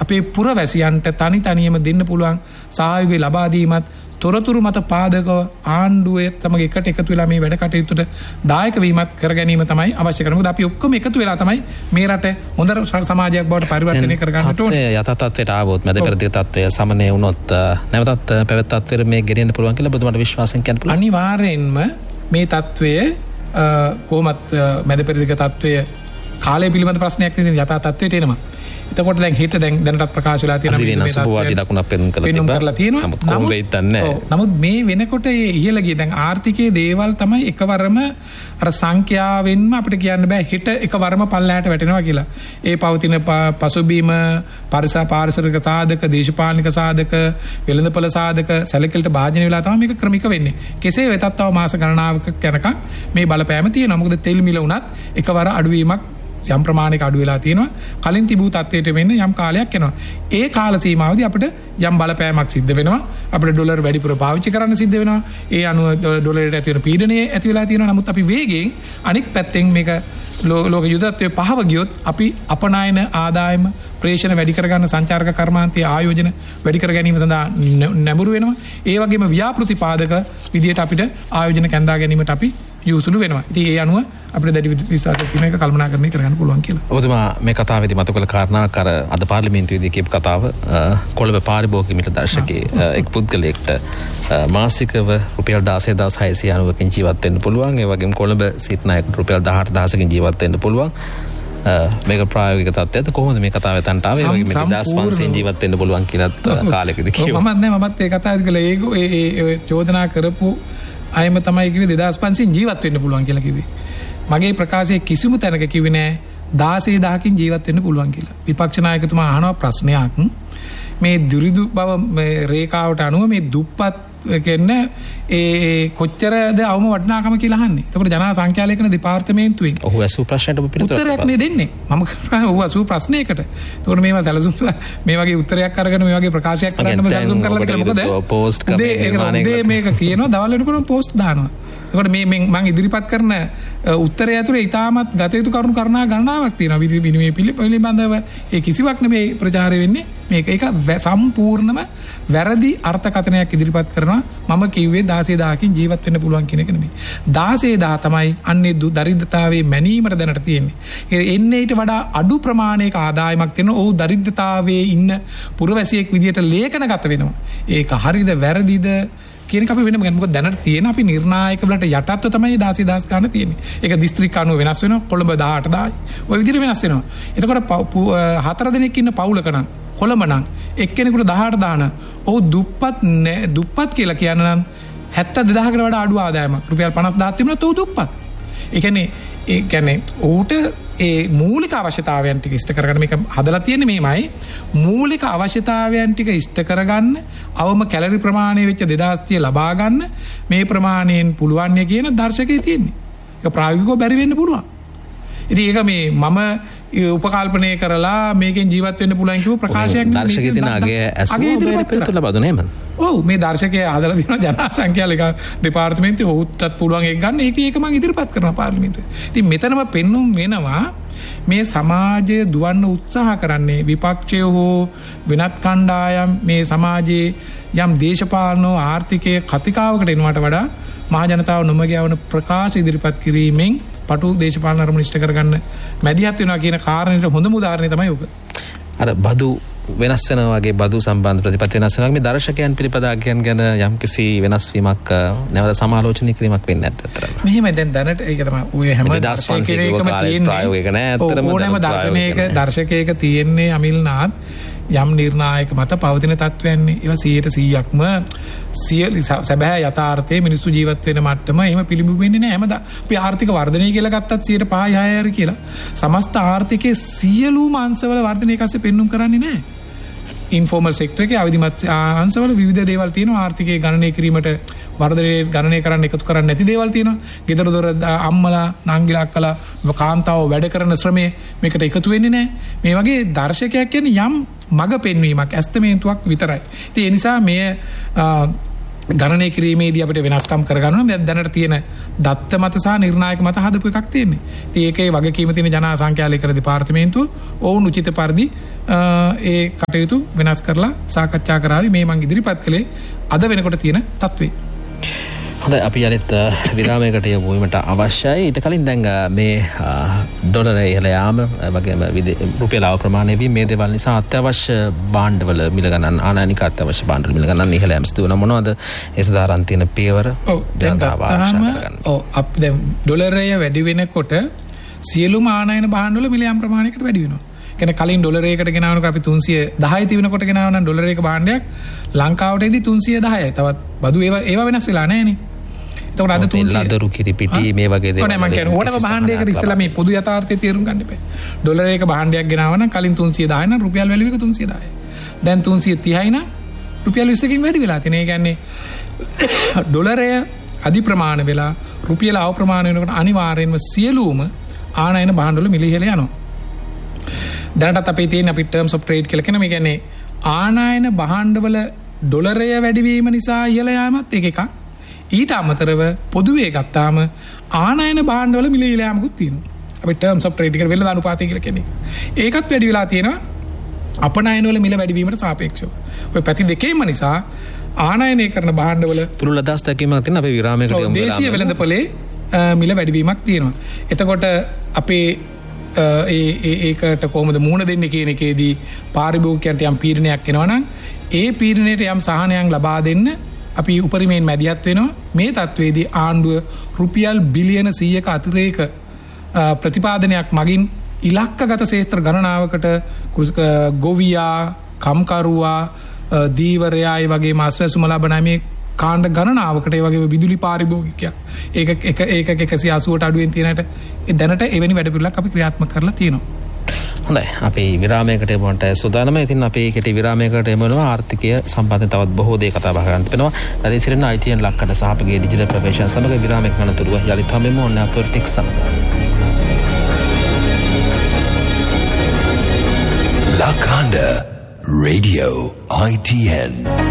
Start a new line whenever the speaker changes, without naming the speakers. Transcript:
අපේ පුරවැසියන්ට තනියම දෙන්න පුළුවන් සහයෝගය ලබා දීමත් තොරතුරු මත පාදක ආණ්ඩුවේ තමයි එකතු වෙලා මේ වැඩ කටයුතුට දායක වීමත් කර ගැනීම තමයි අවශ්‍ය කරන්නේ. මොකද අපි ඔක්කොම එකතු වෙලා තමයි මේ රට හොඳ සමාජයක් බවට පරිවර්තනය කර ගන්නට ඕනේ.
යථා තත්ත්වයට ආවොත් මැද පෙරදිග තත්ත්වය සමනය වුණොත් නැවතත් පැවැත් තත්ත්වෙට මේ ගෙනියන්න පුළුවන් කියලා ඔබතුමාට විශ්වාසයෙන් කියන්න පුළුවන්.
අනිවාර්යෙන්ම මේ තත්ත්වය කොහොමත් මැද පෙරදිග තත්ත්වය කාලය පිළිබඳ ප්‍රශ්නයක් නෙවෙයි යථා තත්ත්වයට එනවා. එතකොට දැන් හිත දැනටත් ප්‍රකාශ වෙලා තියෙනවා. නමුත් මේ වෙනකොට ඉහළ ගිය දැන් ආර්ථිකයේ දේවල් තමයි එකවරම අර සංඛ්‍යාවෙන්ම අපිට කියන්න බෑ හිත එකවරම පල්ලහැට වැටෙනවා කියලා. ඒ පවතින පසුබිම පාරිසරික සාධක, දේශපාලනික සාධක, වෙළඳපොළ සාධක සැලකිලිට භාජනය වෙලා තමයි මේක ක්‍රමික වෙන්නේ. කෙසේ වෙතත් තව මාස ගණනාවක යනකම් මේ බලපෑම තියෙනවා. මොකද තෙල් මිල උනත් එකවර අඩුවීමක් යම් ප්‍රමාණයක අඩු වෙලා තියෙනවා. කලින් තිබූ තත්ත්වයට වෙන්න යම් කාලයක් යනවා. ඒ කාල සීමාවදී අපිට යම් බලපෑමක් සිද්ධ වෙනවා. අපිට ඩොලර් වැඩිපුර පාවිච්චි කරන්න සිද්ධ වෙනවා. ඒ අනුව ඩොලරයට ඇති වෙන පීඩනය ඇති වෙලා තියෙනවා. නමුත් අපි වේගයෙන් අනික් පැත්තෙන් මේක ලෝක යුද්ධත්වයේ පහව ගියොත් අපි අපනායන ආදායම ප්‍රේෂණ වැඩි කරගන්න සංචාරක කර්මාන්තයේ ආයෝජන වැඩි කර ගැනීම සඳහා නැඹුරු වෙනවා. ඒ වගේම ව්‍යාපෘති පාදක විදියට අපිට ආයෝජන කැඳා ගැනීමට අපි යොසුළු වෙනවා. ඉතින් ඒ අනුව අපිට දැඩි විශ්වාසයක් තියෙන එක කල්පනාකරණය කරගන්න පුළුවන් කියලා.
ඔබතුමා මේ කතාවේදී මත කළ කාරණාවක් අර අද පාර්ලිමේන්තුවේදී කියපු කතාව කොළඹ පාරිභෝගික මිල දර්ශකයේ එක් පුද්ගලයෙක්ට මාසිකව රුපියල් 16690කින් ජීවත් වෙන්න පුළුවන්. ඒ වගේම කොළඹ සිටනායකට රුපියල් 18000කින් ජීවත් වෙන්න පුළුවන්. මේක ප්‍රායෝගික තත්ත්වයක්ද කොහොමද මේ කතාව එතනට ආවේ? ඒ වගේම 2500 ජීවත් වෙන්න පුළුවන් කියලාත් කාලෙකදී කිව්වා.
මමත් ඒ කතාවද කියලා ඒ චෝදනා කරපු අයම තමයි කිව්වේ 2500 ජීවත් වෙන්න පුළුවන් කියලා කිව්වේ. මගේ ප්‍රකාශයේ කිසිම තැනක කිව්වේ නෑ 16000කින් ජීවත් වෙන්න පුළුවන් කියලා. විපක්ෂ නායකතුමා අහනවා ප්‍රශ්නයක්. මේ දුරිදු බව මේ රේඛාවට අනුව මේ දුප්පත් කියන්නේ ඒ කොච්චරද අවම වටිනාකම කියලා අහන්නේ. එතකොට ජන සංඛ්‍යාලේඛන දෙපාර්තමේන්තුවෙන්
ඔහු ඇසූ ප්‍රශ්නයට
උත්තරයක් මේ දෙන්නේ. මම ඔහු ඇසූ ප්‍රශ්නයකට. එතකොට මේවා සැලසුම් මේ වගේ උත්තරයක් අරගෙන මේ වගේ ප්‍රකාශයක් කරන්නම සැලසුම් කරලා කියලා මොකද?
පෝස්ට්
කරන්නේ මේක කියනවා දවල් වෙනකොට පෝස්ට් දානවා. එතකොට මේ මම ඉදිරිපත් කරන උත්තරය ඇතුලේ ඉතාමත් ගත යුතු කරුණු කරනා ගණනාවක් තියෙනවා. විනිමය පිළිබඳව ඒ කිසිවක් නෙමෙයි ප්‍රචාරය වෙන්නේ. මේක ඒක සම්පූර්ණම වැරදි අර්ථකථනයක් ඉදිරිපත් කරනවා. මම කිව්වේ 16000කින් ජීවත් වෙන්න පුළුවන් කියන එක නෙමෙයි. 16000 තමයි අන්නේ දරිද්‍රතාවයේ මැනීමට දැනට තියෙන්නේ. ඒ එන්නේ ඊට වඩා අඩු ප්‍රමාණයක ආදායමක් තියෙන ඔහු දරිද්‍රතාවයේ ඉන්න පුරවැසියෙක් විදියට ලේඛනගත වෙනවා. ඒක හරිද වැරදිද කියන එක අපි වෙනම ගන්න. මොකද දැනට තියෙන අපි නිර්ණායක වලට යටත්ව තමයි 16000 ගන්න තියෙන්නේ. ඒක දිස්ත්‍රික් අනුව වෙනස් වෙනවා. කොළඹ 18000යි. ওই විදිහට වෙනස් වෙනවා. එතකොට 4 දෙනෙක් ඉන්න පවුලක නම් කොළඹ නම් එක්කෙනෙකුට 18 දාන ඔහු දුප්පත් කියලා කියන නම් 72000කට වඩා අඩු ආදායමක් රුපියල් 50000 තිබුණත් ඔහු දුප්පත්. ඒ කියන්නේ ඔහුට ඒ මූලික අවශ්‍යතාවයන් ටික ඉෂ්ට කරගන්න මේක හදලා තියෙන්නේ මේමයි. මූලික අවශ්‍යතාවයන් ටික ඉෂ්ට කරගන්න අවම කැලරි ප්‍රමාණය වෙච්ච 2030 ලබා ගන්න මේ ප්‍රමාණයෙන් පුළුවන් කියන දර්ශකයේ තියෙන්නේ. ඒක ප්‍රායෝගිකව බැරි වෙන්න පුළුවන්. ඉතින් ඒක මේ මම උපකල්පනය කරලා මේකෙන් ජීවත් වෙන්න පුළුවන් කියපු ප්‍රකාශයක් නෙමෙයි.
දර්ශකයේ තියෙන අගේ ඉදිරිපත් ලබා දුන්නේ එහෙමද?
ඔව් මේ දර්ශකයේ හදලා තියෙනවා ජනසංඛ්‍යාලේක දෙපාර්තමේන්තුවේ ඔහුටත් පුළුවන් එක ගන්න. ඒක මම ඉදිරිපත් කරනවා පාර්ලිමේන්තුවේ. ඉතින් මෙතනම පෙන්නුම් වෙනවා මේ සමාජය දුවන්න උත්සාහ කරන්නේ විපක්ෂය හෝ වෙනත් කණ්ඩායම් මේ සමාජයේ යම් දේශපාලන ආර්ථිකයේ කතිකාවකට එනවට වඩා මහ ජනතාව නොමග යවන ප්‍රකාශ ඉදිරිපත් කිරීමෙන් පටු දේශපාලන අරමුණු ඉෂ්ට කරගන්න මැදිහත් වෙනවා කියන කාරණේට හොඳම උදාහරණය තමයි ඔක.
අර බදු වෙනස් වෙනවා වගේ බදු සම්බන්ධ ප්‍රතිපත්ති වෙනස් වෙනවා මේ දර්ශකයන් පිළිපදාගෙන ගැන යම්කිසි වෙනස් වීමක් නැවත සමාලෝචනය කිරීමක් වෙන්නේ නැද්ද අතරම?
මෙහෙම දැනට ඒක තමයි ඔය හැම දර්ශකයකම
ප්‍රායෝගික නෑ අතරම
ඕනෑම දර්ශකයක තියෙන්නේ අමිල්නාත් යම් නිර්ණායක මත පවතින තත්වයන්නේ ඒවා 100%ක්ම සැබෑ යථාර්ථයේ මිනිස්සු ජීවත් වෙන මට්ටම එහෙම පිළිඹු වෙන්නේ නැහැ. හැමදාම අපි ආර්ථික වර්ධනය කියලා ගත්තත් 5%-6% කියලා සමස්ත ආර්ථිකයේ සියලුම අංශවල වර්ධනයක ASCII පෙන්눔 කරන්නේ නැහැ. ඉන්ෆෝමල් සෙක්ටර් එකේ අවදිමත් අංශවල විවිධ දේවල් තියෙනවා. ආර්ථිකයේ ගණනය කිරීමට වර්ධනය ගණනය කරන්න එකතු කරන්න නැති දේවල් තියෙනවා. ගෙදර දොර අම්මලා නංගිලා අක්කලා කාන්තාව වැඩ කරන ශ්‍රමයේ මේකට එකතු වෙන්නේ නැහැ. මේ වගේ දර්ශකයක් කියන්නේ යම් මග පෙන්වීමක් ඇස්තමේන්තුවක් විතරයි. ඉතින් ඒ නිසා මේ ගණනය කිරීමේදී අපිට වෙනස්කම් කරගන්න ඕනේ. දැනට තියෙන දත්ත මත සහ නිර්ණායක මත හදපු එකක් තියෙන්නේ. ඉතින් ඒකේ වගකීම තියෙන ජනසංඛ්‍යා ලේඛන දෙපාර්තමේන්තුව ඔවුන් උචිත පරිදි ඒ කටයුතු වෙනස් කරලා සාකච්ඡා කරાવી මේ මම ඉදිරිපත් කළේ අද වෙනකොට තියෙන තත්ත්වේ.
හොඳයි අපි අනිත් විරාමයකට යමු වීමට අවශ්‍යයි. ඊට කලින් දැන් මේ ඩොලරය ඉහළ යාම වගේම රුපියල් අවප්‍රමාණය වීම මේ දේවල් නිසා අත්‍යවශ්‍ය භාණ්ඩවල මිල ගණන් ආනයනික අත්‍යවශ්‍ය භාණ්ඩවල මිල ගණන් ඉහළ යාම සිදු වෙන මොනවද ඒ සදාරන් තියෙන පියවර
අපි දැන් ඩොලරය වැඩි වෙනකොට සියලුම ආනයන භාණ්ඩවල මිල යාම ප්‍රමාණයකට වැඩි වෙනවා. කියන්නේ කලින් ඩොලරයකට ගෙනාවනකොට අපි 310 තිබෙනකොට ගෙනාවනම් ඩොලරයක භාණ්ඩයක් ලංකාවට එදී 310යි. තවත් බදු ඒවා වෙනස් වෙලා නැහැ නේ. එතකොට අද 300
ලදරු කිරි පිටි මේ වගේ දේවල්
මම කියන්නේ ඕනම භාණ්ඩයකට ඉස්සලා මේ පොදු යථාර්ථය තේරුම් ගන්න එපා. ඩොලරයක භාණ්ඩයක් ගෙනාවනම් කලින් 310 නම් රුපියල් වැලියු එක 310යි. දැන් 330යි නම් රුපියල් 20කින් වැඩි වෙලා තියෙනවා. ඒ කියන්නේ ඩොලරය අධි ප්‍රමාණ වෙලා රුපියල් අව ප්‍රමාණ වෙනකොට අනිවාර්යයෙන්ම සියලුම ආනයන භාණ්ඩවල මිල ඉහළ යනවා. දැනටත් අපේ තියෙන අපි terms of trade කියලා කියන මේ කියන්නේ ආනයන භාණ්ඩවල ඩොලරය වැඩිවීම නිසා ඉහළ යාමත් එකක්. ඊට අමතරව පොදුවේ ගත්තාම ආනයන භාණ්ඩවල මිල ඉහළ යාමකුත් තියෙනවා. අපි terms of trade එකට වෙළඳ අනුපාතය කියලා කියන්නේ. ඒකත් වැඩි වෙලා තියෙනවා අපනයන වල මිල වැඩිවීමට සාපේක්ෂව. ඔය පැති දෙකේම නිසා ආනයනය කරන භාණ්ඩවල
පුළුල් අදහස් දැකීමක් තියෙන අපේ විරාමයකට යමු.
දේශීය වෙළඳපොලේ මිල වැඩිවීමක් තියෙනවා. එතකොට අපේ ඒකට කොහොමද මුහුණ දෙන්නේ කියන එකේදී පාරිභෝගිකයන්ට යම් පීඩනයක් එනවා නම් ඒ පීඩනයට යම් සහනයක් ලබා දෙන්න අපි උපරිමයෙන් මැදිහත් වෙනවා. මේ තත්වයේදී ආණ්ඩුව රුපියල් බිලියන 100ක අතිරේක ප්‍රතිපාදනයක් මගින් ඉලක්කගත ශේත්‍ර ගණනාවකට ගොවියා, කම්කරුවා, දීවරයා ඒ වගේ මාස්වැසුම ලබන මේ කාණ්ඩ ගණනාවකට ඒ වගේ විදුලි පාරිභෝගිකයා ඒක 180ට අඩුවෙන් තියෙනට දැනට එවැනි වැඩ පිළිවෙලක් අපි ක්‍රියාත්මක කරලා තියෙනවා.
හොඳයි අපි විරාමයකට යමුන්ට සූදානම. ඉතින් අපි කෙටි විරාමයකට යමුනවා. ආර්ථිකය සම්බන්ධ තවත් බොහෝ දේ කතා බහ කරන්න වෙනවා. රැඳී සිටින ITN ලක්කඩ සහ අපගේ ඩිජිටල් ප්‍රවේශන සමග විරාමයක අනතුරුව යලිත් හමුවෙමු ඔන්න පොලිටික්ස් සමග.
Lakanda Radio ITN